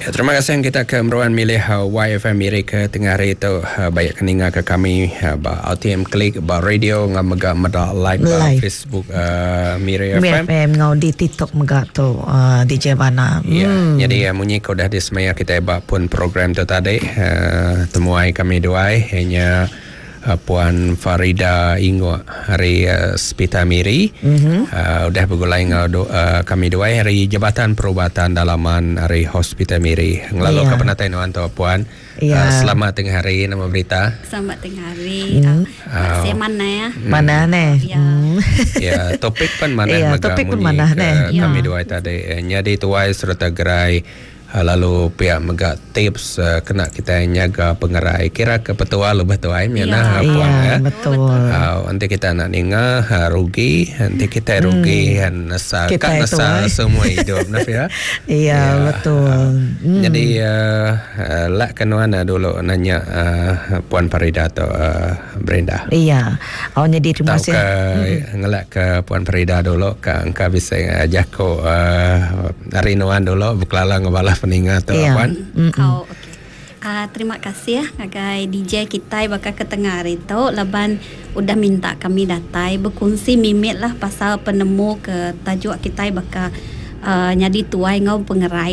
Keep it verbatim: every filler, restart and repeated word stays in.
Ya, terima kasih yang kita kemeruan milih uh, Y F M Miri ke tengah hari itu uh, banyak keninga ke kami uh, ba R T M Klik ba radio ngam mega meda live ba Facebook uh, Miri F M. F M ngau di TikTok mega tu uh, D J Bana. Ya, Hmm. jadi uh, munyi kau dah dismaya kita ba pun program tu tadi uh, temuai kami duai hanya Uh, Puan Farida Ingo hari uh, Spita Miri mm-hmm. uh, udah bergulai ngau uh, kami dua hari Jabatan Perubatan Dalaman hari Hospital Miri ngelalu yeah. ke penatai nuan tu Puan yeah. uh, selamat tengah hari nama berita selamat tengah hari mm. uh, saya mana ya mm. mana ne ya mm. ya topik pun mana yeah, topik pun mana ne kami yeah. dua tadi jadi tuai serta gerai lalu pihak megak tips uh, kena kita nyaga pengerai kira ke petua lebih tuai mana iya, Puan iya, ya betul uh, nanti kita nak ninga uh, rugi nanti kita rugi hmm. nasa kita kan nasa eh. semua hidup naf ya iya ya, betul uh, hmm. jadi uh, uh, lak kenuana dulu nanya uh, Puan Farida atau uh, Brenda iya oh jadi terima kasih hmm. ngelak ke Puan Farida dulu ke angka bisa uh, jako uh, hari nuan dulu buklala ngebala peningat tu yeah. Puan. Oh, okay. Uh, terima kasih ya ngagai D J kita bakal ke tengah hari tu laban udah minta kami datai berkongsi mimit lah pasal penemu ke tajuk kita bakal uh, nyadi tuai ngau pengerai